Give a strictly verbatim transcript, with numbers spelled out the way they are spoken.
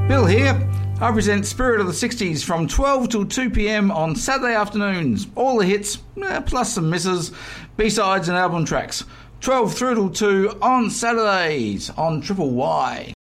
Bill here. I present Spirit of the sixties from twelve till two p.m. on Saturday afternoons. All the hits, eh, plus some misses, B-sides and album tracks. twelve through till two on Saturdays on Triple Y.